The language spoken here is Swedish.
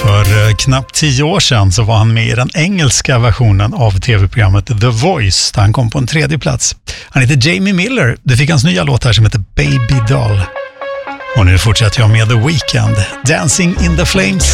För knappt 10 år sedan så var han med i den engelska versionen av tv-programmet The Voice, där han kom på en 3:e plats. Han heter Jamie Miller. Det fick hans nya låt här som heter Baby Doll. Och nu fortsätter jag med The Weeknd, Dancing in the Flames.